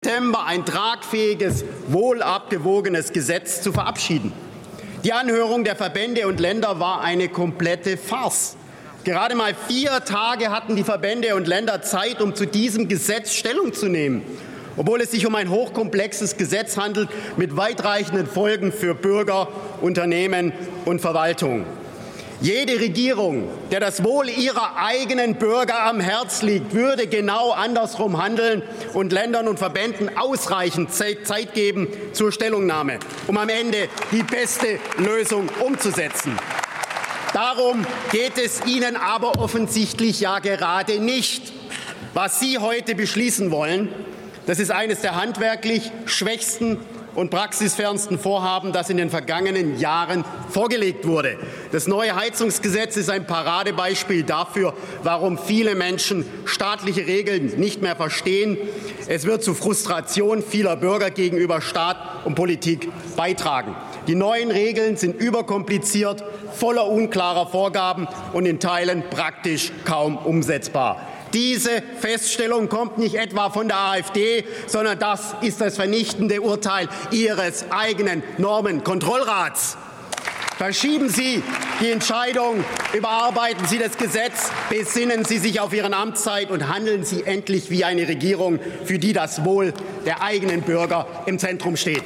September ein tragfähiges, wohlabgewogenes Gesetz zu verabschieden. Die Anhörung der Verbände und Länder war eine komplette Farce. Gerade mal 4 Tage hatten die Verbände und Länder Zeit, um zu diesem Gesetz Stellung zu nehmen, obwohl es sich um ein hochkomplexes Gesetz handelt mit weitreichenden Folgen für Bürger, Unternehmen und Verwaltung. Jede Regierung, der das Wohl ihrer eigenen Bürger am Herz liegt, würde genau andersrum handeln und Ländern und Verbänden ausreichend Zeit geben zur Stellungnahme, um am Ende die beste Lösung umzusetzen. Darum geht es Ihnen aber offensichtlich ja gerade nicht. Was Sie heute beschließen wollen, das ist eines der handwerklich schwächsten und praxisfernsten Vorhaben, das in den vergangenen Jahren vorgelegt wurde. Das neue Heizungsgesetz ist ein Paradebeispiel dafür, warum viele Menschen staatliche Regeln nicht mehr verstehen. Es wird zu Frustration vieler Bürger gegenüber Staat und Politik beitragen. Die neuen Regeln sind überkompliziert, voller unklarer Vorgaben und in Teilen praktisch kaum umsetzbar. Diese Feststellung kommt nicht etwa von der AfD, sondern das ist das vernichtende Urteil Ihres eigenen Normenkontrollrats. Verschieben Sie die Entscheidung, überarbeiten Sie das Gesetz, besinnen Sie sich auf Ihre Amtszeit und handeln Sie endlich wie eine Regierung, für die das Wohl der eigenen Bürger im Zentrum steht.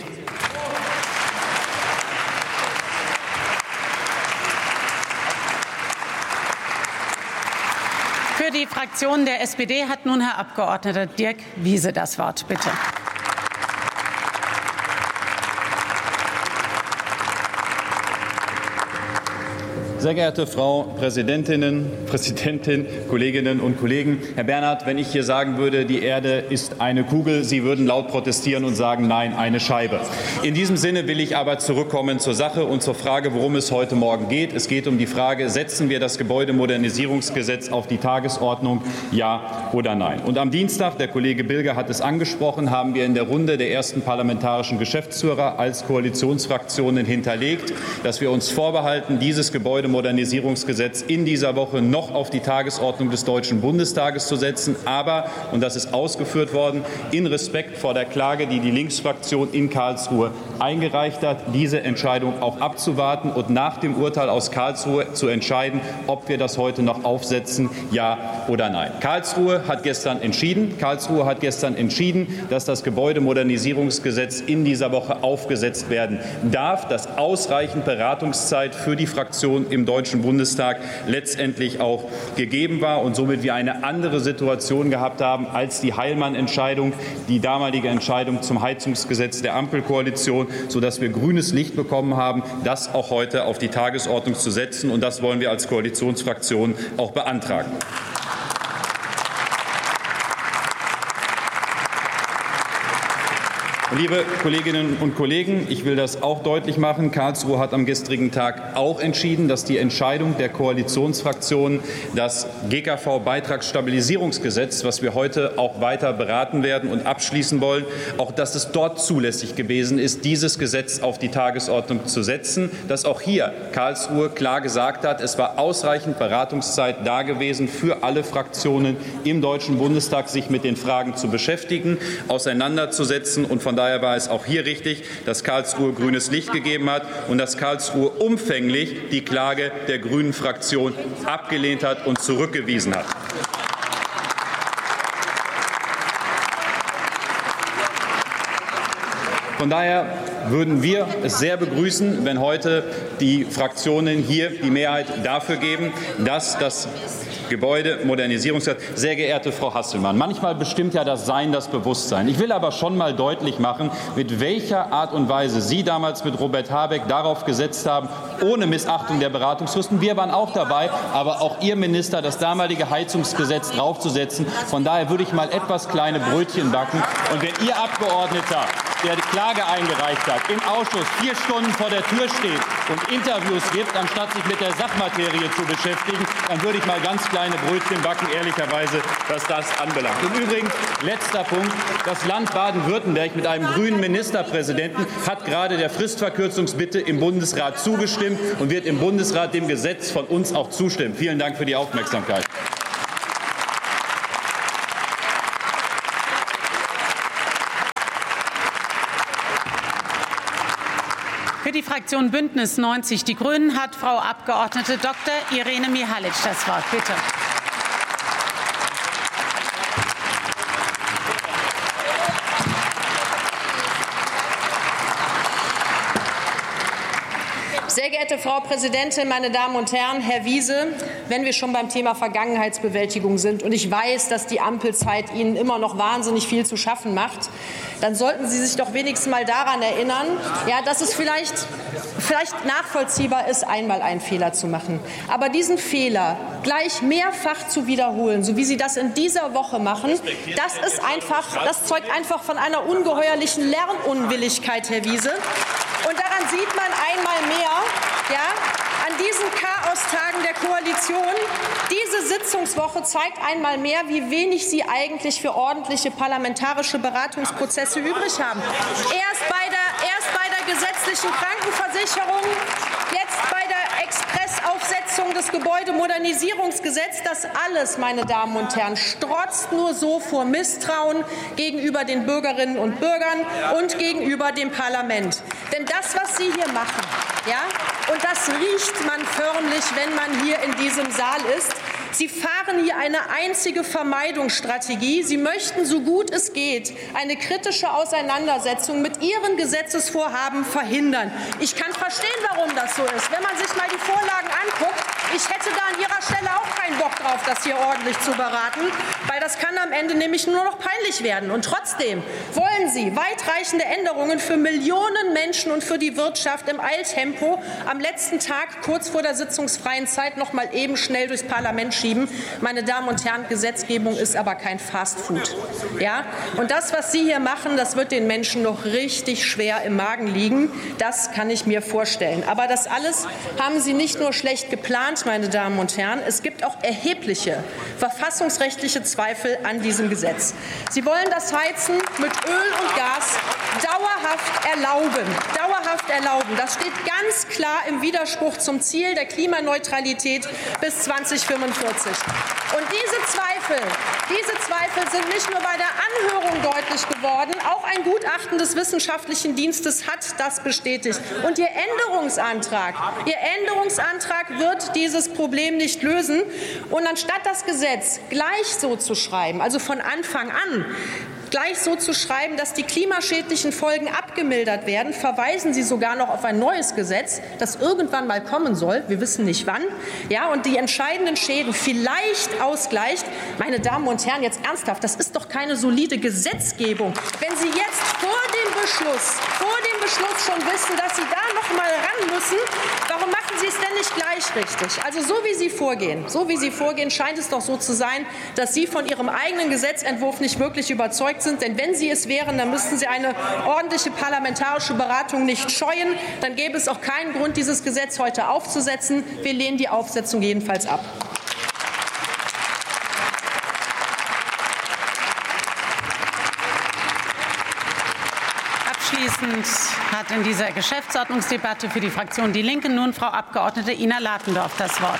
Für die Fraktion der SPD hat nun Herr Abgeordneter Dirk Wiese das Wort. Bitte. Sehr geehrte Frau Präsidentin, Kolleginnen und Kollegen! Herr Bernhard, wenn ich hier sagen würde, die Erde ist eine Kugel, Sie würden laut protestieren und sagen, nein, eine Scheibe. In diesem Sinne will ich aber zurückkommen zur Sache und zur Frage, worum es heute Morgen geht. Es geht um die Frage, setzen wir das Gebäudemodernisierungsgesetz auf die Tagesordnung, ja oder nein? Und am Dienstag, der Kollege Bilger hat es angesprochen, haben wir in der Runde der ersten parlamentarischen Geschäftsführer als Koalitionsfraktionen hinterlegt, dass wir uns vorbehalten, dieses Gebäudemodernisierungsgesetz in dieser Woche noch auf die Tagesordnung des Deutschen Bundestages zu setzen. Aber, und das ist ausgeführt worden, in Respekt vor der Klage, die die Linksfraktion in Karlsruhe eingereicht hat, diese Entscheidung auch abzuwarten und nach dem Urteil aus Karlsruhe zu entscheiden, ob wir das heute noch aufsetzen, ja oder nein. Karlsruhe hat gestern entschieden, dass das Gebäudemodernisierungsgesetz in dieser Woche aufgesetzt werden darf, dass ausreichend Beratungszeit für die Fraktion im Deutschen Bundestag letztendlich auch gegeben war und somit wir eine andere Situation gehabt haben als die Heilmann-Entscheidung, die damalige Entscheidung zum Heizungsgesetz der Ampelkoalition, sodass wir grünes Licht bekommen haben, das auch heute auf die Tagesordnung zu setzen. Und das wollen wir als Koalitionsfraktion auch beantragen. Liebe Kolleginnen und Kollegen, ich will das auch deutlich machen. Karlsruhe hat am gestrigen Tag auch entschieden, dass die Entscheidung der Koalitionsfraktionen, das GKV-Beitragsstabilisierungsgesetz, was wir heute auch weiter beraten werden und abschließen wollen, auch dass es dort zulässig gewesen ist, dieses Gesetz auf die Tagesordnung zu setzen, dass auch hier Karlsruhe klar gesagt hat, es war ausreichend Beratungszeit da gewesen für alle Fraktionen im Deutschen Bundestag, sich mit den Fragen zu beschäftigen, auseinanderzusetzen. Und von daher war es auch hier richtig, dass Karlsruhe grünes Licht gegeben hat und dass Karlsruhe umfänglich die Klage der Grünen Fraktion abgelehnt hat und zurückgewiesen hat. Von daher würden wir es sehr begrüßen, wenn heute die Fraktionen hier die Mehrheit dafür geben, dass das Gebäudemodernisierungsgesetz. Sehr geehrte Frau Hasselmann, manchmal bestimmt ja das Sein das Bewusstsein. Ich will aber schon mal deutlich machen, mit welcher Art und Weise Sie damals mit Robert Habeck darauf gesetzt haben, ohne Missachtung der Beratungsfristen. Wir waren auch dabei, aber auch Ihr Minister, das damalige Heizungsgesetz draufzusetzen. Von daher würde ich mal etwas kleine Brötchen backen. Und wenn Ihr Abgeordneter, der die Klage eingereicht hat, im Ausschuss 4 Stunden vor der Tür steht und Interviews gibt, anstatt sich mit der Sachmaterie zu beschäftigen, dann würde ich mal ganz kleine Brötchen backen, ehrlicherweise, was das anbelangt. Und übrigens, letzter Punkt, das Land Baden-Württemberg mit einem grünen Ministerpräsidenten hat gerade der Fristverkürzungsbitte im Bundesrat zugestimmt und wird im Bundesrat dem Gesetz von uns auch zustimmen. Vielen Dank für die Aufmerksamkeit. Für die Fraktion Bündnis 90 Die Grünen hat Frau Abgeordnete Dr. Irene Mihalic das Wort. Bitte. Sehr geehrte Frau Präsidentin, meine Damen und Herren, Herr Wiese, wenn wir schon beim Thema Vergangenheitsbewältigung sind und ich weiß, dass die Ampelzeit Ihnen immer noch wahnsinnig viel zu schaffen macht, dann sollten Sie sich doch wenigstens mal daran erinnern, ja, dass es vielleicht nachvollziehbar ist, einmal einen Fehler zu machen. Aber diesen Fehler gleich mehrfach zu wiederholen, so wie Sie das in dieser Woche machen, das zeugt einfach von einer ungeheuerlichen Lernunwilligkeit, Herr Wiese. Und daran sieht man einmal mehr, ja, an diesen Chaostagen der Koalition, diese Sitzungswoche zeigt einmal mehr, wie wenig Sie eigentlich für ordentliche parlamentarische Beratungsprozesse übrig haben. Erst bei der gesetzlichen Krankenversicherung, jetzt bei der Expressaufsetzung des Gebäudemodernisierungsgesetzes. Das alles, meine Damen und Herren, strotzt nur so vor Misstrauen gegenüber den Bürgerinnen und Bürgern und gegenüber dem Parlament. Denn das, was Sie hier machen, ja, und das riecht man förmlich, wenn man hier in diesem Saal ist, Sie fahren hier eine einzige Vermeidungsstrategie. Sie möchten, so gut es geht, eine kritische Auseinandersetzung mit Ihren Gesetzesvorhaben verhindern. Ich kann verstehen, warum das so ist. Wenn man sich mal die Vorlagen anguckt, ich hätte da an Ihrer Stelle auch keinen Bock drauf, das hier ordentlich zu beraten, weil das kann am Ende nämlich nur noch peinlich werden. Und trotzdem wollen Sie weitreichende Änderungen für Millionen Menschen und für die Wirtschaft im Eiltempo am letzten Tag, kurz vor der sitzungsfreien Zeit, noch mal eben schnell durchs Parlament schieben. Meine Damen und Herren, Gesetzgebung ist aber kein Fastfood. Ja? Und das, was Sie hier machen, das wird den Menschen noch richtig schwer im Magen liegen. Das kann ich mir vorstellen. Aber das alles haben Sie nicht nur schlecht geplant, meine Damen und Herren. Es gibt auch erhebliche verfassungsrechtliche Zweifel an diesem Gesetz. Sie wollen das Heizen mit Öl und Gas dauerhaft erlauben. Das steht ganz klar im Widerspruch zum Ziel der Klimaneutralität bis 2045. Und diese Zweifel sind nicht nur bei der Anhörung deutlich geworden, auch ein Gutachten des Wissenschaftlichen Dienstes hat das bestätigt. Und Ihr Änderungsantrag wird dieses Problem nicht lösen. Und anstatt das Gesetz gleich so zu schreiben, also von Anfang an, gleich so zu schreiben, dass die klimaschädlichen Folgen abgemildert werden, verweisen Sie sogar noch auf ein neues Gesetz, das irgendwann mal kommen soll. Wir wissen nicht wann. Ja, und die entscheidenden Schäden vielleicht ausgleicht. Meine Damen und Herren, jetzt ernsthaft, das ist doch keine solide Gesetzgebung. Wenn Sie jetzt vor dem Beschluss schon wissen, dass Sie da noch mal ran müssen, warum machen Sie es denn nicht gleich richtig? Also so wie Sie vorgehen, scheint es doch so zu sein, dass Sie von Ihrem eigenen Gesetzentwurf nicht wirklich überzeugt sind. Denn wenn Sie es wären, dann müssten Sie eine ordentliche parlamentarische Beratung nicht scheuen. Dann gäbe es auch keinen Grund, dieses Gesetz heute aufzusetzen. Wir lehnen die Aufsetzung jedenfalls ab. Abschließend hat in dieser Geschäftsordnungsdebatte für die Fraktion Die Linke nun Frau Abgeordnete Ina Latendorf das Wort.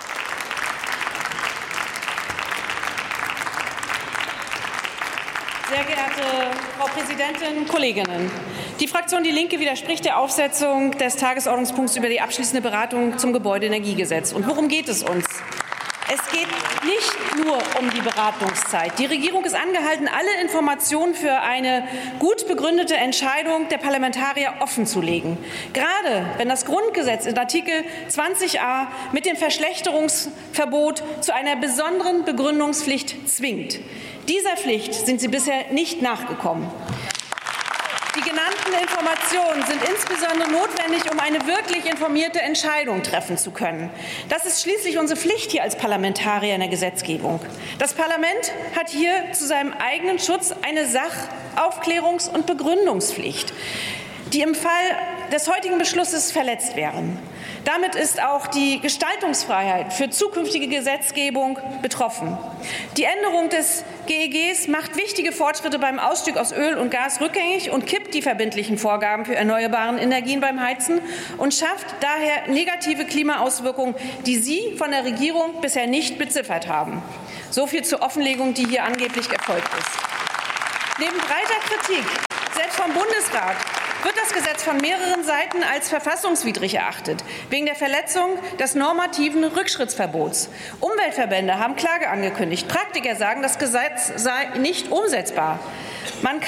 Sehr geehrte Frau Präsidentin, Kolleginnen! Die Fraktion Die Linke widerspricht der Aufsetzung des Tagesordnungspunkts über die abschließende Beratung zum Gebäudeenergiegesetz. Und worum geht es uns? Es geht nicht nur um die Beratungszeit. Die Regierung ist angehalten, alle Informationen für eine gut begründete Entscheidung der Parlamentarier offenzulegen. Gerade wenn das Grundgesetz in Artikel 20a mit dem Verschlechterungsverbot zu einer besonderen Begründungspflicht zwingt. Dieser Pflicht sind Sie bisher nicht nachgekommen. Die genannten Informationen sind insbesondere notwendig, um eine wirklich informierte Entscheidung treffen zu können. Das ist schließlich unsere Pflicht hier als Parlamentarier in der Gesetzgebung. Das Parlament hat hier zu seinem eigenen Schutz eine Sachaufklärungs- und Begründungspflicht, die im Fall des heutigen Beschlusses verletzt wären. Damit ist auch die Gestaltungsfreiheit für zukünftige Gesetzgebung betroffen. Die Änderung des GEGs macht wichtige Fortschritte beim Ausstieg aus Öl und Gas rückgängig und kippt die verbindlichen Vorgaben für erneuerbare Energien beim Heizen und schafft daher negative Klimaauswirkungen, die Sie von der Regierung bisher nicht beziffert haben. So viel zur Offenlegung, die hier angeblich erfolgt ist. Neben breiter Kritik, selbst vom Bundesrat, wird das Gesetz von mehreren Seiten als verfassungswidrig erachtet, wegen der Verletzung des normativen Rückschrittsverbots. Umweltverbände haben Klage angekündigt. Praktiker sagen, das Gesetz sei nicht umsetzbar. Man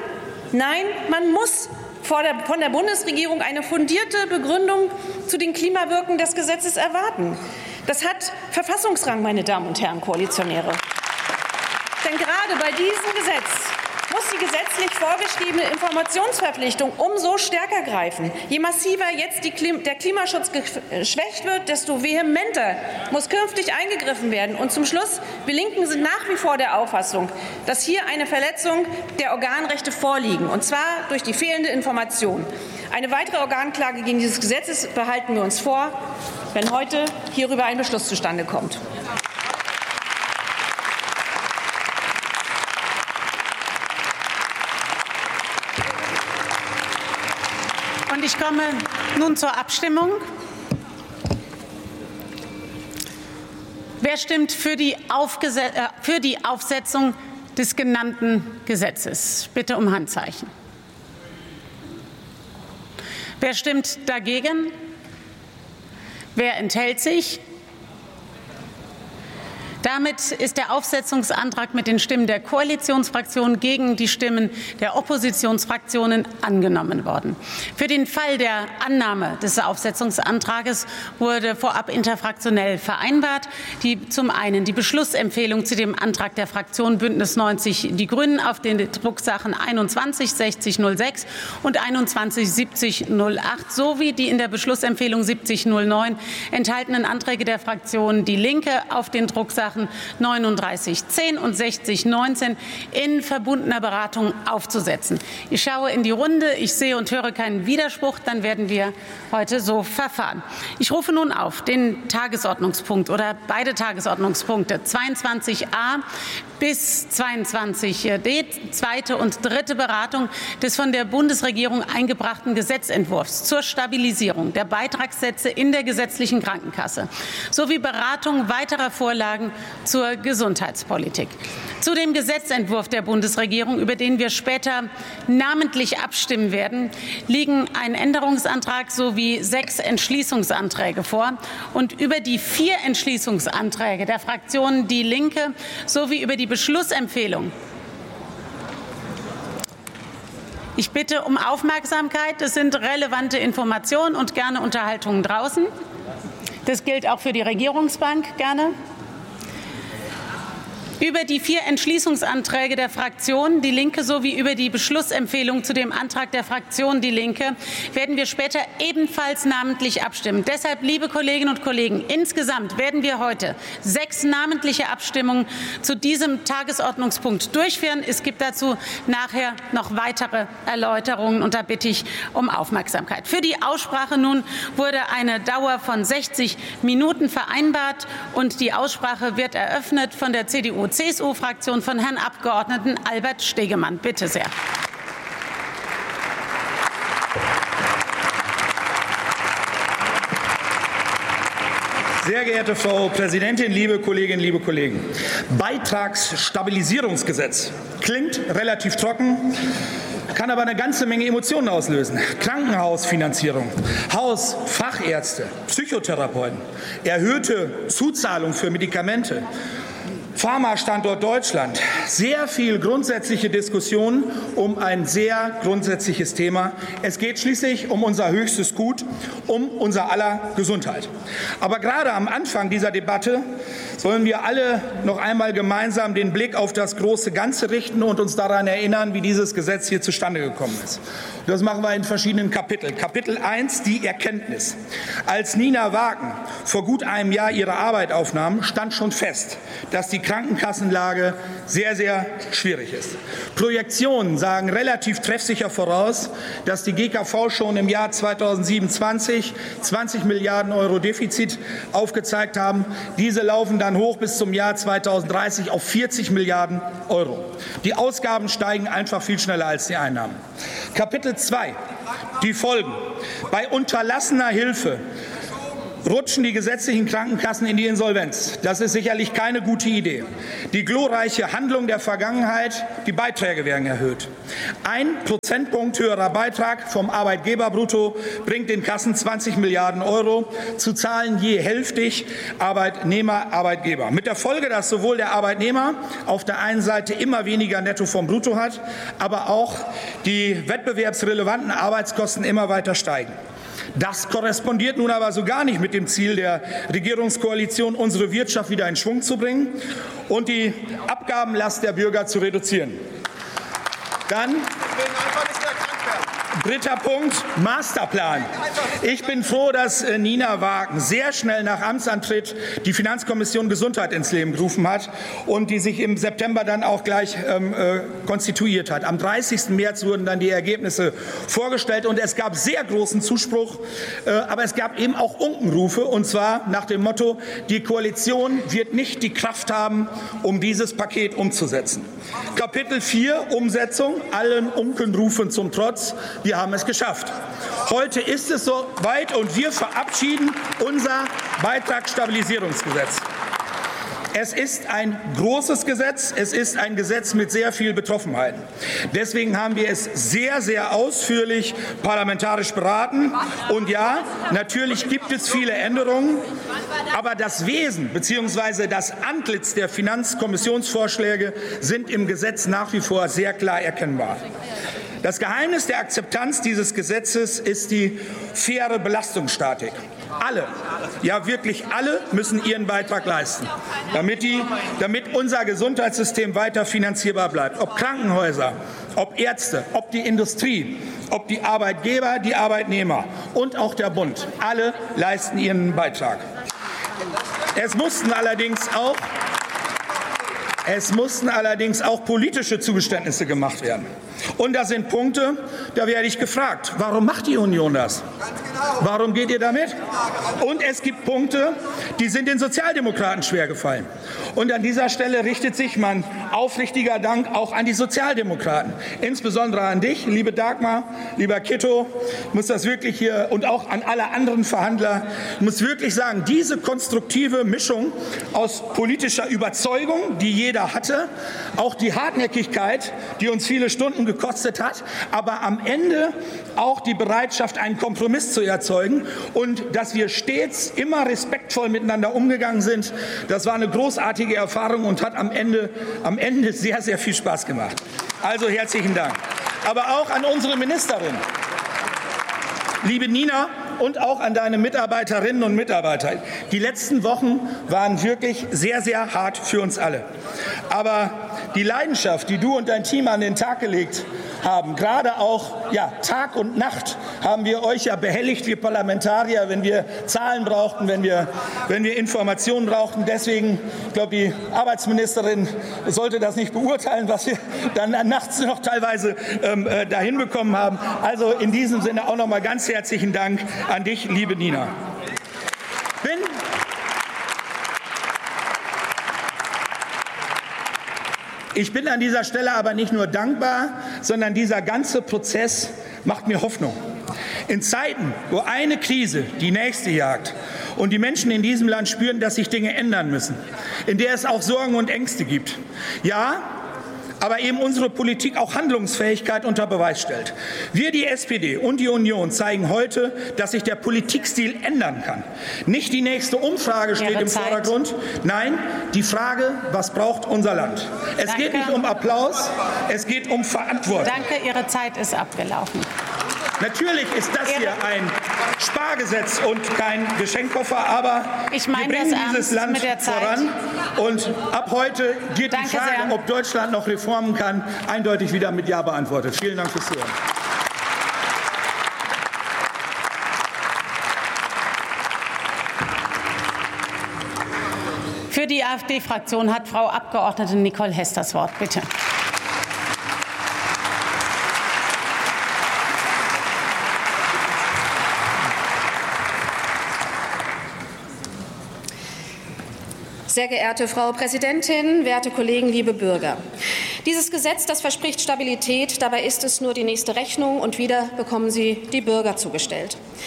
muss von der Bundesregierung eine fundierte Begründung zu den Klimawirkungen des Gesetzes erwarten. Das hat Verfassungsrang, meine Damen und Herren Koalitionäre. Denn gerade bei diesem Gesetz muss die gesetzlich vorgeschriebene Informationsverpflichtung umso stärker greifen. Je massiver jetzt der Klimaschutz geschwächt wird, desto vehementer muss künftig eingegriffen werden. Und zum Schluss, wir Linken sind nach wie vor der Auffassung, dass hier eine Verletzung der Organrechte vorliegen, und zwar durch die fehlende Information. Eine weitere Organklage gegen dieses Gesetz behalten wir uns vor, wenn heute hierüber ein Beschluss zustande kommt. Und ich komme nun zur Abstimmung. Wer stimmt für die Aufsetzung des genannten Gesetzes? Bitte um Handzeichen. Wer stimmt dagegen? Wer enthält sich? Damit ist der Aufsetzungsantrag mit den Stimmen der Koalitionsfraktionen gegen die Stimmen der Oppositionsfraktionen angenommen worden. Für den Fall der Annahme des Aufsetzungsantrages wurde vorab interfraktionell vereinbart, zum einen die Beschlussempfehlung zu dem Antrag der Fraktion Bündnis 90 Die Grünen auf den Drucksachen 21/6006 und 21/7008 sowie die in der Beschlussempfehlung 7009 enthaltenen Anträge der Fraktion Die Linke auf den Drucksachen 3910 und 6019 in verbundener Beratung aufzusetzen. Ich schaue in die Runde, ich sehe und höre keinen Widerspruch, dann werden wir heute so verfahren. Ich rufe nun auf den Tagesordnungspunkt oder beide Tagesordnungspunkte 22a bis 22d, zweite und dritte Beratung des von der Bundesregierung eingebrachten Gesetzentwurfs zur Stabilisierung der Beitragssätze in der gesetzlichen Krankenkasse sowie Beratung weiterer Vorlagen zur Gesundheitspolitik. Zu dem Gesetzentwurf der Bundesregierung, über den wir später namentlich abstimmen werden, liegen ein Änderungsantrag sowie 6 Entschließungsanträge vor. Und über die 4 Entschließungsanträge der Fraktionen Die Linke sowie über die Beschlussempfehlung. Ich bitte um Aufmerksamkeit. Es sind relevante Informationen und gerne Unterhaltungen draußen. Das gilt auch für die Regierungsbank. Gerne. Über die 4 Entschließungsanträge der Fraktion Die Linke sowie über die Beschlussempfehlung zu dem Antrag der Fraktion Die Linke werden wir später ebenfalls namentlich abstimmen. Deshalb, liebe Kolleginnen und Kollegen, insgesamt werden wir heute 6 namentliche Abstimmungen zu diesem Tagesordnungspunkt durchführen. Es gibt dazu nachher noch weitere Erläuterungen, und da bitte ich um Aufmerksamkeit. Für die Aussprache nun wurde eine Dauer von 60 Minuten vereinbart, und die Aussprache wird eröffnet von der CDU-CSU-Fraktion von Herrn Abgeordneten Albert Stegemann. Bitte sehr. Sehr geehrte Frau Präsidentin, liebe Kolleginnen, liebe Kollegen! Beitragsstabilisierungsgesetz klingt relativ trocken, kann aber eine ganze Menge Emotionen auslösen. Krankenhausfinanzierung, Hausfachärzte, Psychotherapeuten, erhöhte Zuzahlung für Medikamente, Pharmastandort Deutschland. Sehr viel grundsätzliche Diskussion um ein sehr grundsätzliches Thema. Es geht schließlich um unser höchstes Gut, um unser aller Gesundheit. Aber gerade am Anfang dieser Debatte sollen wir alle noch einmal gemeinsam den Blick auf das große Ganze richten und uns daran erinnern, wie dieses Gesetz hier zustande gekommen ist. Das machen wir in verschiedenen Kapiteln. Kapitel 1, die Erkenntnis. Als Nina Wagen vor gut einem Jahr ihre Arbeit aufnahm, stand schon fest, dass die Krankenkassenlage sehr, sehr schwierig ist. Projektionen sagen relativ treffsicher voraus, dass die GKV schon im Jahr 2027 20 Milliarden Euro Defizit aufgezeigt haben. Diese laufen dann hoch bis zum Jahr 2030 auf 40 Milliarden Euro. Die Ausgaben steigen einfach viel schneller als die Einnahmen. Kapitel 2, die Folgen. Bei unterlassener Hilfe rutschen die gesetzlichen Krankenkassen in die Insolvenz. Das ist sicherlich keine gute Idee. Die glorreiche Handlung der Vergangenheit, die Beiträge werden erhöht. 1 Prozentpunkt höherer Beitrag vom Arbeitgeberbrutto bringt den Kassen 20 Milliarden Euro, zu zahlen je hälftig Arbeitnehmer, Arbeitgeber. Mit der Folge, dass sowohl der Arbeitnehmer auf der einen Seite immer weniger Netto vom Brutto hat, aber auch die wettbewerbsrelevanten Arbeitskosten immer weiter steigen. Das korrespondiert nun aber so gar nicht mit dem Ziel der Regierungskoalition, unsere Wirtschaft wieder in Schwung zu bringen und die Abgabenlast der Bürger zu reduzieren. Dann dritter Punkt, Masterplan. Ich bin froh, dass Nina Waagen sehr schnell nach Amtsantritt die Finanzkommission Gesundheit ins Leben gerufen hat und die sich im September dann auch gleich konstituiert hat. Am 30. März wurden dann die Ergebnisse vorgestellt und es gab sehr großen Zuspruch, aber es gab eben auch Unkenrufe, und zwar nach dem Motto, die Koalition wird nicht die Kraft haben, um dieses Paket umzusetzen. Kapitel 4, Umsetzung, allen Unkenrufen zum Trotz. Wir haben es geschafft. Heute ist es soweit und wir verabschieden unser Beitragsstabilisierungsgesetz. Es ist ein großes Gesetz. Es ist ein Gesetz mit sehr viel Betroffenheiten. Deswegen haben wir es sehr, sehr ausführlich parlamentarisch beraten. Und ja, natürlich gibt es viele Änderungen. Aber das Wesen bzw. das Antlitz der Finanzkommissionsvorschläge sind im Gesetz nach wie vor sehr klar erkennbar. Das Geheimnis der Akzeptanz dieses Gesetzes ist die faire Belastungsstatik. Alle, ja wirklich alle, müssen ihren Beitrag leisten, damit unser Gesundheitssystem weiter finanzierbar bleibt. Ob Krankenhäuser, ob Ärzte, ob die Industrie, ob die Arbeitgeber, die Arbeitnehmer und auch der Bund. Alle leisten ihren Beitrag. Es mussten allerdings auch politische Zugeständnisse gemacht werden. Und das sind Punkte, da werde ich gefragt, warum macht die Union das? Warum geht ihr damit? Und es gibt Punkte, die sind den Sozialdemokraten schwergefallen. Und an dieser Stelle richtet sich mein aufrichtiger Dank auch an die Sozialdemokraten. Insbesondere an dich, liebe Dagmar, lieber Kitto. Ich muss das wirklich hier und auch an alle anderen Verhandler. Ich muss wirklich sagen, diese konstruktive Mischung aus politischer Überzeugung, die jeder hatte, auch die Hartnäckigkeit, die uns viele Stunden gekostet hat, aber am Ende auch die Bereitschaft, einen Kompromiss zu erzeugen und dass wir stets immer respektvoll miteinander umgegangen sind. Das war eine großartige Erfahrung und hat am Ende sehr, sehr viel Spaß gemacht. Also herzlichen Dank. Aber auch an unsere Ministerin, liebe Nina, und auch an deine Mitarbeiterinnen und Mitarbeiter. Die letzten Wochen waren wirklich sehr, sehr hart für uns alle. Aber die Leidenschaft, die du und dein Team an den Tag gelegt haben, gerade auch Tag und Nacht, haben wir euch ja behelligt, wir Parlamentarier, wenn wir Zahlen brauchten, wenn wir Informationen brauchten. Deswegen, ich glaube, die Arbeitsministerin sollte das nicht beurteilen, was wir dann nachts noch teilweise dahin bekommen haben. Also in diesem Sinne auch noch mal ganz herzlichen Dank an dich, liebe Nina. Ich bin an dieser Stelle aber nicht nur dankbar, sondern dieser ganze Prozess macht mir Hoffnung. In Zeiten, wo eine Krise die nächste jagt und die Menschen in diesem Land spüren, dass sich Dinge ändern müssen, in der es auch Sorgen und Ängste gibt, ja, aber eben unsere Politik auch Handlungsfähigkeit unter Beweis stellt. Wir, die SPD und die Union, zeigen heute, dass sich der Politikstil ändern kann. Nicht die nächste Umfrage steht im Vordergrund, nein, die Frage, was braucht unser Land? Es geht nicht um Applaus, es geht um Verantwortung. Danke, Ihre Zeit ist abgelaufen. Natürlich ist das hier ein Spargesetz und kein Geschenkkoffer, aber wir bringen dieses Land voran. Und ab heute wird die Frage, ob Deutschland noch reformen kann, eindeutig wieder mit Ja beantwortet. Vielen Dank fürs Zuhören. Für die AfD-Fraktion hat Frau Abgeordnete Nicole Hess das Wort. Bitte. Sehr geehrte Frau Präsidentin, werte Kollegen, liebe Bürger! Dieses Gesetz, das verspricht Stabilität, dabei ist es nur die nächste Rechnung und wieder bekommen sie die Bürger zugestellt.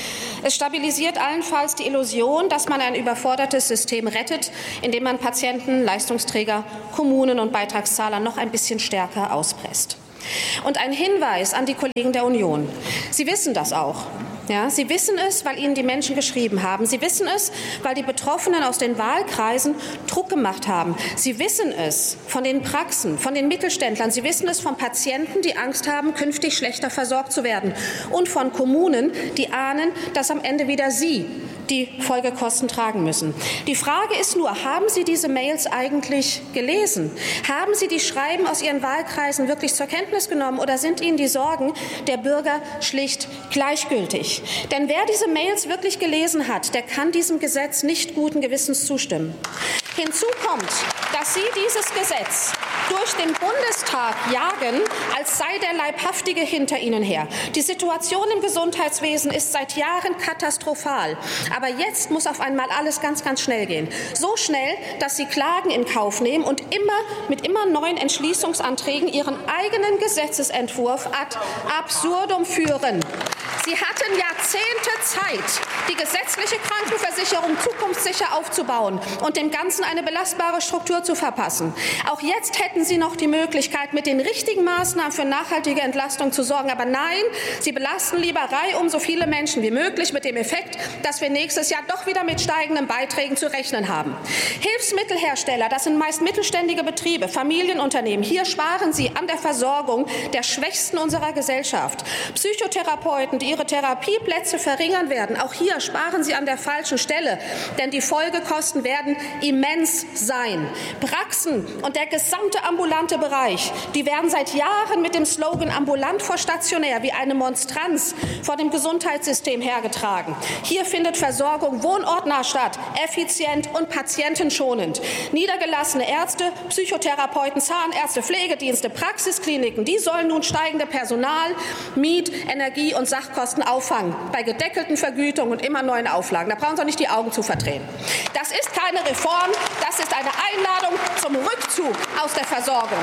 Es stabilisiert allenfalls die Illusion, dass man ein überfordertes System rettet, indem man Patienten, Leistungsträger, Kommunen und Beitragszahler noch ein bisschen stärker auspresst. Und ein Hinweis an die Kollegen der Union. Sie wissen das auch. Ja, Sie wissen es, weil Ihnen die Menschen geschrieben haben. Sie wissen es, weil die Betroffenen aus den Wahlkreisen Druck gemacht haben. Sie wissen es von den Praxen, von den Mittelständlern. Sie wissen es von Patienten, die Angst haben, künftig schlechter versorgt zu werden. Und von Kommunen, die ahnen, dass am Ende wieder sie die Folgekosten tragen müssen. Die Frage ist nur, haben Sie diese Mails eigentlich gelesen? Haben Sie die Schreiben aus Ihren Wahlkreisen wirklich zur Kenntnis genommen oder sind Ihnen die Sorgen der Bürger schlicht gleichgültig? Denn wer diese Mails wirklich gelesen hat, der kann diesem Gesetz nicht guten Gewissens zustimmen. Hinzu kommt, dass Sie dieses Gesetz durch den Bundestag jagen, als sei der Leibhaftige hinter Ihnen her. Die Situation im Gesundheitswesen ist seit Jahren katastrophal. Aber jetzt muss auf einmal alles ganz, ganz schnell gehen. So schnell, dass Sie Klagen in Kauf nehmen und mit immer neuen Entschließungsanträgen Ihren eigenen Gesetzesentwurf ad absurdum führen. Sie hatten Jahrzehnte Zeit, die gesetzliche Krankenversicherung zukunftssicher aufzubauen und dem Ganzen eine belastbare Struktur zu verpassen. Auch jetzt hätten Sie noch die Möglichkeit, mit den richtigen Maßnahmen für nachhaltige Entlastung zu sorgen. Aber nein, Sie belasten lieber reihum so viele Menschen wie möglich mit dem Effekt, dass wir nächstes Jahr doch wieder mit steigenden Beiträgen zu rechnen haben. Hilfsmittelhersteller, das sind meist mittelständige Betriebe, Familienunternehmen. Hier sparen Sie an der Versorgung der Schwächsten unserer Gesellschaft. Psychotherapeuten, die ihre Therapieplätze verringern werden, auch hier sparen Sie an der falschen Stelle, denn die Folgekosten werden immens sein. Praxen und der gesamte ambulante Bereich, die werden seit Jahren mit dem Slogan ambulant vor stationär wie eine Monstranz vor dem Gesundheitssystem hergetragen. Hier findet Versorgung wohnortnah statt, effizient und patientenschonend. Niedergelassene Ärzte, Psychotherapeuten, Zahnärzte, Pflegedienste, Praxiskliniken, die sollen nun steigende Personal-, Miet-, Energie- und Sachkosten auffangen, bei gedeckelten Vergütungen und immer neuen Auflagen. Da brauchen Sie auch nicht die Augen zu verdrehen. Das ist keine Reform, das ist eine Einladung zum Rückzug aus der Versorgung.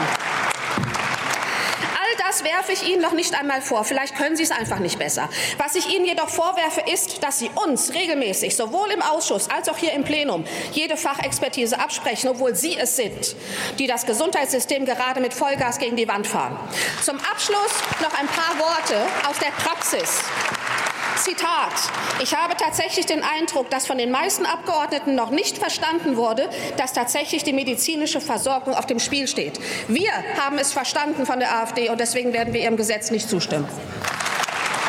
All das werfe ich Ihnen noch nicht einmal vor. Vielleicht können Sie es einfach nicht besser. Was ich Ihnen jedoch vorwerfe, ist, dass Sie uns regelmäßig, sowohl im Ausschuss als auch hier im Plenum, jede Fachexpertise absprechen, obwohl Sie es sind, die das Gesundheitssystem gerade mit Vollgas gegen die Wand fahren. Zum Abschluss noch ein paar Worte aus der Praxis. Zitat: Ich habe tatsächlich den Eindruck, dass von den meisten Abgeordneten noch nicht verstanden wurde, dass tatsächlich die medizinische Versorgung auf dem Spiel steht. Wir haben es verstanden von der AfD und deswegen werden wir Ihrem Gesetz nicht zustimmen.